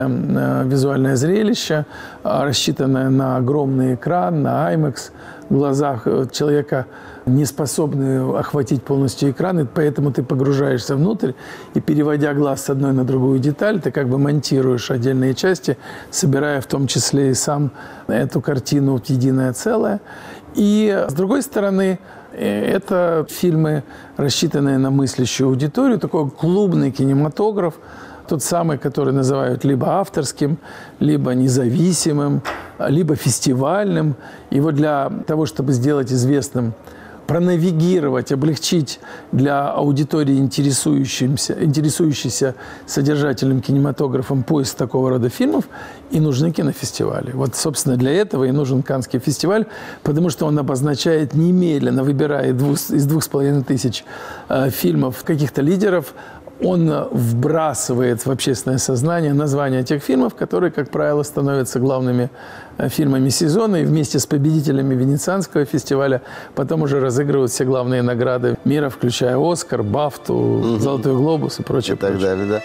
визуальное зрелище, рассчитанное на огромный экран, на IMAX, в глазах человека, не способный охватить полностью экран, и поэтому ты погружаешься внутрь, и переводя глаз с одной на другую деталь, ты как бы монтируешь отдельные части, собирая в том числе и сам эту картину в единое целое. И с другой стороны, это фильмы, рассчитанные на мыслящую аудиторию, такой клубный кинематограф, тот самый, который называют либо авторским, либо независимым, либо фестивальным. И вот для того, чтобы сделать известным, пронавигировать, облегчить для аудитории, интересующейся содержательным кинематографом, поиск такого рода фильмов, и нужны кинофестивали. Вот, собственно, для этого и нужен Каннский фестиваль, потому что он обозначает немедленно, выбирая из 2500 фильмов каких-то лидеров, он вбрасывает в общественное сознание названия тех фильмов, которые, как правило, становятся главными фильмами сезона, и вместе с победителями Венецианского фестиваля потом уже разыгрывают все главные награды мира, включая «Оскар», «Бафту», «Золотой глобус» и прочее. И так далее, да.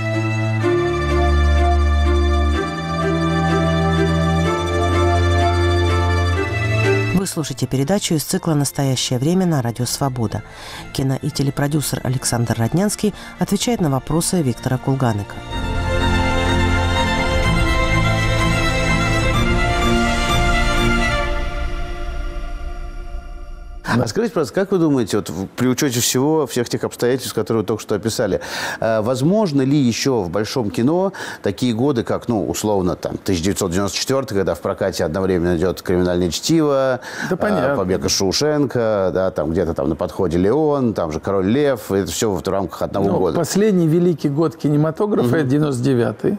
Вы слушаете передачу из цикла «Настоящее время» на Радио Свобода. Кино- и телепродюсер Александр Роднянский отвечает на вопросы Виктора Кулганика. А скажите, пожалуйста, как вы думаете, вот при учете всех тех обстоятельств, которые вы только что описали, возможно ли еще в большом кино такие годы, как, ну, условно, там, 1994, когда в прокате одновременно идет «Криминальное чтиво», да, «Побег из Шоушенка», да, там где-то там на подходе «Леон», там же «Король Лев», это все в рамках одного года? Последний великий год кинематографа – это 99-й.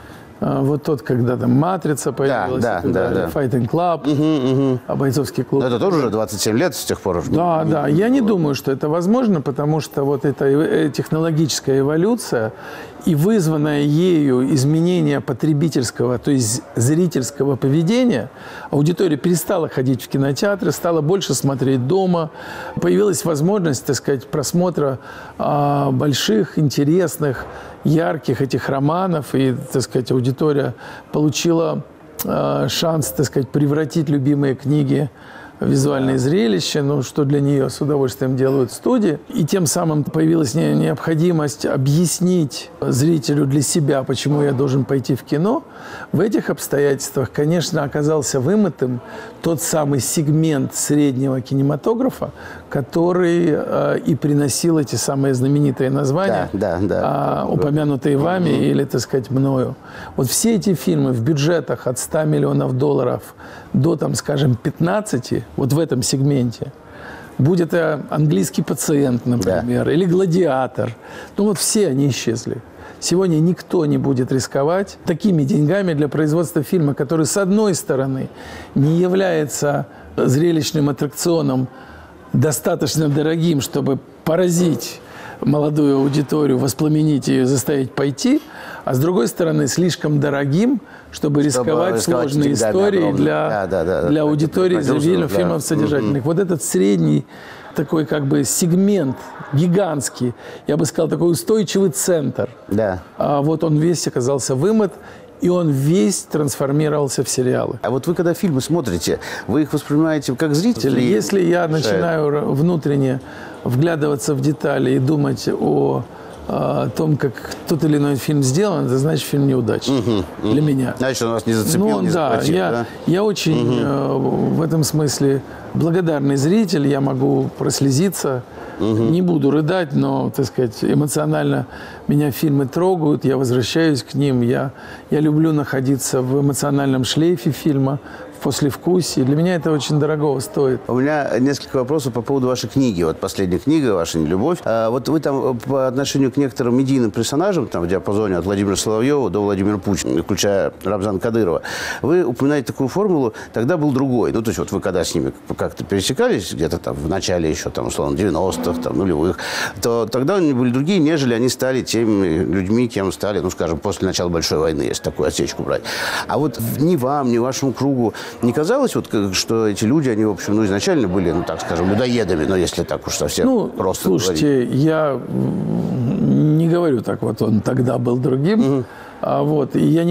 Вот тот, когда там «Матрица» появилась, «Fighting Club», «Бойцовский клуб». Но это тоже уже 27 лет с тех пор. Да, да. Я не думаю, что это возможно, потому что вот эта технологическая эволюция и вызванное ею изменение потребительского, то есть зрительского поведения, аудитория перестала ходить в кинотеатры, стала больше смотреть дома, появилась возможность, так сказать, просмотра больших, интересных, ярких этих романов, и, так сказать, аудитория получила шанс, так сказать, превратить любимые книги в визуальное зрелище, ну, что для нее с удовольствием делают студии. И тем самым появилась необходимость объяснить зрителю для себя, почему я должен пойти в кино. В этих обстоятельствах, конечно, оказался вымытым тот самый сегмент среднего кинематографа, который и приносил эти самые знаменитые названия, упомянутые вами или, так сказать, мною. Вот все эти фильмы в бюджетах от $100 миллионов до, там, скажем, 15, вот в этом сегменте, будь это «Английский пациент», например, или «Гладиатор», ну вот все они исчезли. Сегодня никто не будет рисковать такими деньгами для производства фильма, который, с одной стороны, не является зрелищным аттракционом, достаточно дорогим, чтобы поразить молодую аудиторию, воспламенить ее, заставить пойти, а с другой стороны, слишком дорогим, чтобы рисковать сложные истории для аудитории, для фильмов содержательных. Вот этот средний такой как бы сегмент, гигантский, я бы сказал, такой устойчивый центр. Вот он весь оказался вымыт, и он весь трансформировался в сериалы. А вот вы, когда фильмы смотрите, вы их воспринимаете как зрители? Если я начинаю внутренне вглядываться в детали и думать о том, как тот или иной фильм сделан, это значит, фильм неудачный для меня. Значит, он вас не зацепил, не захватил, я очень в этом смысле благодарный зритель, я могу прослезиться, не буду рыдать, но, так сказать, эмоционально меня фильмы трогают, я возвращаюсь к ним, я люблю находиться в эмоциональном шлейфе фильма, в послевкусии. Для меня это очень дорого стоит. У меня несколько вопросов по поводу вашей книги. Вот последняя книга «Ваша нелюбовь». Вот вы там по отношению к некоторым медийным персонажам, там в диапазоне от Владимира Соловьева до Владимира Путина, включая Рамзана Кадырова, вы упоминаете такую формулу, тогда был другой. Ну, то есть вот вы когда с ними как-то пересекались, где-то там в начале еще, там, условно, 90-х, там, нулевых, то тогда они были другие, нежели они стали теми людьми, кем стали, ну, скажем, после начала Большой войны, если такую отсечку брать. А вот ни вам, ни вашему кругу не казалось, вот, что эти люди, они, в общем, ну, изначально были, ну, так скажем, людоедами, но если так уж совсем просто слушайте, говорить. Я не говорю так, вот он тогда был другим. Вот. И я